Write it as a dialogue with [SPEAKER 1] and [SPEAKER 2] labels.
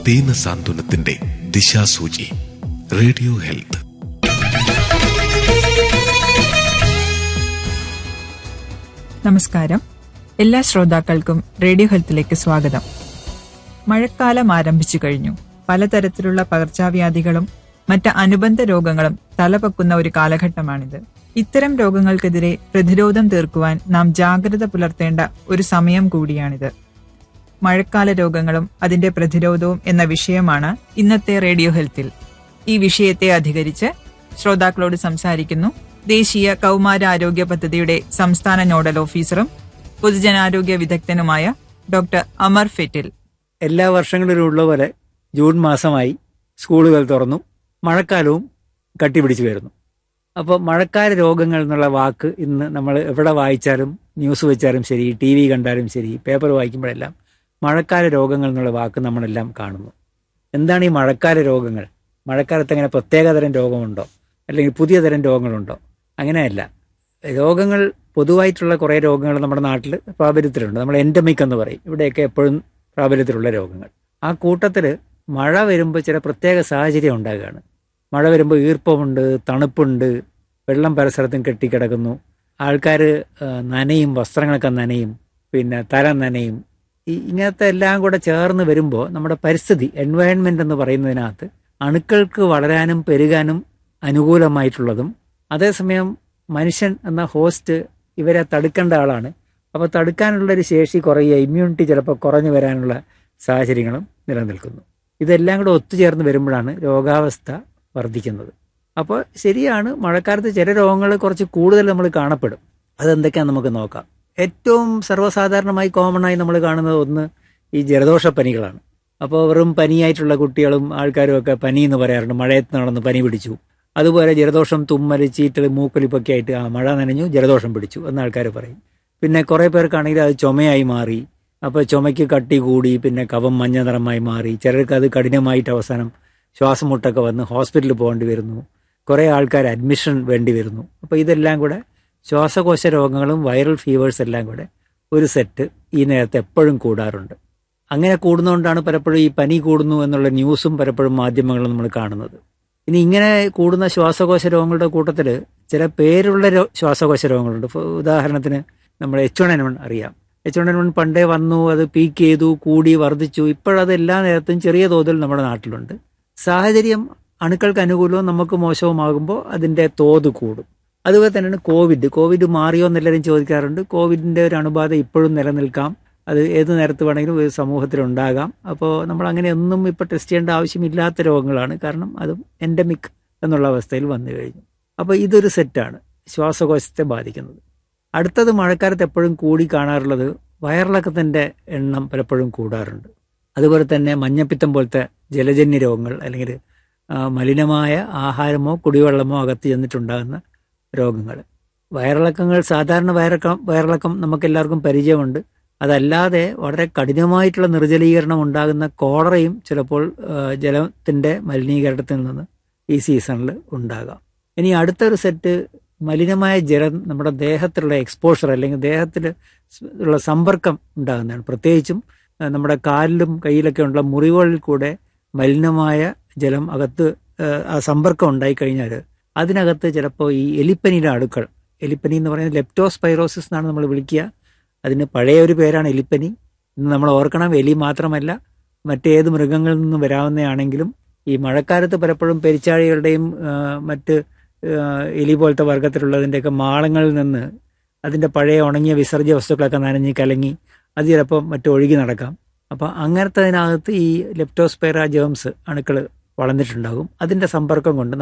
[SPEAKER 1] ദീനസാന്ത്വനത്തിന്റെ ദിശാസൂചി. Radio health.
[SPEAKER 2] നമസ്കാരം. എല്ലാ ശ്രോതാക്കൾക്കും റേഡിയോ ഹെൽത്തിലേക്ക് സ്വാഗതം. മഴക്കാലം ആരംഭിച്ചു കഴിഞ്ഞു. പലതരത്തിലുള്ള പകർച്ചവ്യാധികളും മറ്റ് അനുബന്ധ രോഗങ്ങളും തലപൊക്കുന്ന ഒരു കാലഘട്ടമാണിത്. ഇത്തരം രോഗങ്ങൾക്കെതിരെ പ്രതിരോധം തീർക്കുവാൻ നാം ജാഗ്രത പുലർത്തേണ്ട ഒരു സമയം കൂടിയാണിത്. മഴക്കാല രോഗങ്ങളും അതിന്റെ പ്രതിരോധവും എന്ന വിഷയമാണ് ഇന്നത്തെ റേഡിയോ ഹെൽത്തിൽ. ഈ വിഷയത്തെ അധികരിച്ച് ശ്രോതാക്കളോട് സംസാരിക്കുന്നു ദേശീയ കൗമാരാരോഗ്യ പദ്ധതിയുടെ സംസ്ഥാന നോഡൽ ഓഫീസറും പൊതുജനാരോഗ്യ വിദഗ്ധനുമായ ഡോക്ടർ അമർ ഫെറ്റിൽ.
[SPEAKER 3] എല്ലാ വർഷങ്ങളിലും ഉള്ള പോലെ ജൂൺ മാസമായി, സ്കൂളുകൾ തുറന്നു, മഴക്കാലവും കട്ടിപിടിച്ചു വരുന്നു. അപ്പോൾ മഴക്കാല രോഗങ്ങൾ എന്നുള്ള വാക്ക് ഇന്ന് നമ്മൾ എവിടെ വായിച്ചാലും, ന്യൂസ് വെച്ചാലും ശരി, TV കണ്ടാലും ശരി, പേപ്പർ വായിക്കുമ്പോഴെല്ലാം മഴക്കാല രോഗങ്ങൾ എന്നുള്ള വാക്ക് നമ്മളെല്ലാം കാണുന്നു. എന്താണ് ഈ മഴക്കാല രോഗങ്ങൾ? മഴക്കാലത്ത് അങ്ങനെ പ്രത്യേകതരം രോഗമുണ്ടോ, അല്ലെങ്കിൽ പുതിയ തരം രോഗങ്ങളുണ്ടോ? അങ്ങനെയല്ല. രോഗങ്ങൾ പൊതുവായിട്ടുള്ള കുറേ രോഗങ്ങൾ നമ്മുടെ നാട്ടിൽ പ്രാബല്യത്തിലുണ്ട്. നമ്മൾ എൻഡമിക് എന്ന് പറയും. ഇവിടെയൊക്കെ എപ്പോഴും പ്രാബല്യത്തിലുള്ള രോഗങ്ങൾ. ആ കൂട്ടത്തിൽ മഴ വരുമ്പോൾ ചില പ്രത്യേക സാഹചര്യം ഉണ്ടാകുകയാണ്. മഴ വരുമ്പോൾ ഈർപ്പമുണ്ട്, തണുപ്പുണ്ട്, വെള്ളം പരസ്പരത്തും കെട്ടിക്കിടക്കുന്നു, ആൾക്കാർ നനയും, വസ്ത്രങ്ങളൊക്കെ നനയും, പിന്നെ തല നനയും. ഇങ്ങനത്തെ എല്ലാം കൂടെ ചേർന്ന് വരുമ്പോൾ നമ്മുടെ പരിസ്ഥിതി, എൻവയൺമെൻ്റ് എന്ന് പറയുന്നതിനകത്ത് അണുക്കൾക്ക് വളരാനും പെരുകാനും അനുകൂലമായിട്ടുള്ളതും, അതേസമയം മനുഷ്യൻ എന്ന ഹോസ്റ്റ് ഇവരെ തടുക്കേണ്ട ആളാണ്. അപ്പോൾ തടുക്കാനുള്ളൊരു ശേഷി കുറയുക, ഇമ്മ്യൂണിറ്റി ചിലപ്പോൾ കുറഞ്ഞു വരാനുള്ള സാഹചര്യങ്ങളും നിലനിൽക്കുന്നു. ഇതെല്ലാം കൂടെ ഒത്തുചേർന്ന് വരുമ്പോഴാണ് രോഗാവസ്ഥ വർദ്ധിക്കുന്നത്. അപ്പോൾ ശരിയാണ്, മഴക്കാലത്ത് ചില രോഗങ്ങൾ കുറച്ച് കൂടുതൽ നമ്മൾ കാണപ്പെടും. അതെന്തൊക്കെയാണെന്ന് നമുക്ക് നോക്കാം. ഏറ്റവും സർവ്വസാധാരണമായി കോമണായി നമ്മൾ കാണുന്നത് ഒന്ന് ഈ ജലദോഷപ്പനികളാണ്. അപ്പോൾ വെറും പനിയായിട്ടുള്ള കുട്ടികളും ആൾക്കാരും ഒക്കെ പനി എന്ന് പറയാറുണ്ട്. മഴയത്ത് നടന്ന് പനി പിടിച്ചു. അതുപോലെ ജലദോഷം, തുമ്മൽ, ചീറ്റൽ, മൂക്കൊലിപ്പൊക്കെ ആയിട്ട് മഴ നനഞ്ഞു, ജലദോഷം പിടിച്ചു എന്ന് ആൾക്കാർ പറയും. പിന്നെ കുറേ പേർക്കാണെങ്കിൽ അത് ചുമയായി മാറി. അപ്പോൾ ചുമയ്ക്ക് കട്ടി കൂടി, പിന്നെ കഫം മഞ്ഞ നിറമായി മാറി. ചിലർക്ക് അത് കഠിനമായിട്ട് അവസാനം ശ്വാസം മുട്ടൊക്കെ വന്ന് ഹോസ്പിറ്റലിൽ പോകേണ്ടി വരുന്നു. കുറേ ആൾക്കാർ അഡ്മിഷൻ വേണ്ടി വരുന്നു. അപ്പോൾ ഇതെല്ലാം കൂടെ ശ്വാസകോശ രോഗങ്ങളും വൈറൽ ഫീവേഴ്സ് എല്ലാം കൂടെ ഒരു സെറ്റ് ഈ നേരത്തെ എപ്പോഴും കൂടാറുണ്ട്. അങ്ങനെ കൂടുന്നതുകൊണ്ടാണ് പലപ്പോഴും ഈ പനി കൂടുന്നു എന്നുള്ള ന്യൂസും പലപ്പോഴും മാധ്യമങ്ങളും നമ്മൾ കാണുന്നത്. ഇനി ഇങ്ങനെ കൂടുന്ന ശ്വാസകോശ രോഗങ്ങളുടെ കൂട്ടത്തിൽ ചില പേരുള്ള ശ്വാസകോശ രോഗങ്ങളുണ്ട്. ഉദാഹരണത്തിന് നമ്മൾ H1N1 അറിയാം. H1N1 പണ്ടേ വന്നു, അത് പീക്ക് ചെയ്തു, കൂടി, വർദ്ധിച്ചു. ഇപ്പോഴത് എല്ലാ നേരത്തും ചെറിയ തോതിൽ നമ്മുടെ നാട്ടിലുണ്ട്. സാഹചര്യം അണുക്കൾക്ക് അനുകൂലവും നമുക്ക് മോശവുമാകുമ്പോൾ അതിൻ്റെ തോത് കൂടും. അതുപോലെ തന്നെയാണ് കോവിഡ് മാറിയോ എന്നെല്ലാവരും ചോദിക്കാറുണ്ട്. കോവിഡിൻ്റെ ഒരു അണുബാധ ഇപ്പോഴും നിലനിൽക്കാം. അത് ഏത് നേരത്ത് വേണമെങ്കിലും ഒരു സമൂഹത്തിലുണ്ടാകാം. അപ്പോൾ നമ്മൾ അങ്ങനെ ഒന്നും ഇപ്പോൾ ടെസ്റ്റ് ചെയ്യേണ്ട ആവശ്യമില്ലാത്ത രോഗങ്ങളാണ്. കാരണം അതും എൻഡമിക് എന്നുള്ള അവസ്ഥയിൽ വന്നു കഴിഞ്ഞു. അപ്പോൾ ഇതൊരു സെറ്റാണ് ശ്വാസകോശത്തെ ബാധിക്കുന്നത്. അടുത്തത് മഴക്കാലത്ത് എപ്പോഴും കൂടി കാണാറുള്ളത് വയറിളക്കത്തിൻ്റെ എണ്ണം പലപ്പോഴും കൂടാറുണ്ട്. അതുപോലെ തന്നെ മഞ്ഞപ്പിത്തം പോലത്തെ ജലജന്യ രോഗങ്ങൾ, അല്ലെങ്കിൽ മലിനമായ ആഹാരമോ കുടിവെള്ളമോ അകത്ത് ചെന്നിട്ടുണ്ടാകുന്ന രോഗങ്ങൾ. വയറിളക്കങ്ങൾ, സാധാരണ വയറിളക്കം നമുക്കെല്ലാവർക്കും പരിചയമുണ്ട്. അതല്ലാതെ വളരെ കഠിനമായിട്ടുള്ള നിർജ്ജലീകരണം ഉണ്ടാകുന്ന കോളറയും ചിലപ്പോൾ ജലത്തിൻ്റെ മലിനീകരണത്തിൽ നിന്ന് ഈ സീസണിൽ ഉണ്ടാകാം. ഇനി അടുത്തൊരു സെറ്റ് മലിനമായ ജലം നമ്മുടെ ദേഹത്തിലുള്ള എക്സ്പോഷർ, അല്ലെങ്കിൽ ദേഹത്തിൽ ഉള്ള സമ്പർക്കം ഉണ്ടാകുന്നതാണ്. പ്രത്യേകിച്ചും നമ്മുടെ കാലിലും കയ്യിലൊക്കെ ഉള്ള മുറിവുകളിൽ കൂടെ മലിനമായ ജലം അകത്ത് ആ സമ്പർക്കം ഉണ്ടായിക്കഴിഞ്ഞാൽ അതിനകത്ത് ചിലപ്പോൾ ഈ എലിപ്പനിയുടെ അണുക്കൾ, എലിപ്പനി എന്ന് പറയുന്നത് ലെപ്റ്റോസ്പൈറോസിസ് എന്നാണ് നമ്മൾ വിളിക്കുക. അതിന് പഴയ ഒരു പേരാണ് എലിപ്പനി. ഇന്ന് നമ്മൾ ഓർക്കണം, എലി മാത്രമല്ല മറ്റേത് മൃഗങ്ങളിൽ നിന്നും വരാവുന്നതാണെങ്കിലും ഈ മഴക്കാലത്ത് പലപ്പോഴും പെരിച്ചാഴികളുടെയും മറ്റ് എലി പോലത്തെ വർഗത്തിലുള്ളതിൻ്റെയൊക്കെ മാളങ്ങളിൽ നിന്ന് അതിൻ്റെ പഴയ ഉണങ്ങിയ വിസർജ്യ വസ്തുക്കളൊക്കെ നനഞ്ഞ് കലങ്ങി അത് ചിലപ്പോൾ മറ്റൊഴുകി നടക്കാം. അപ്പോൾ അങ്ങനത്തെ അതിനകത്ത് ഈ ലെപ്റ്റോസ്പൈറ ജേംസ് അണുക്കൾ വളർന്നിട്ടുണ്ടാകും. അതിൻ്റെ സമ്പർക്കം കൊണ്ട്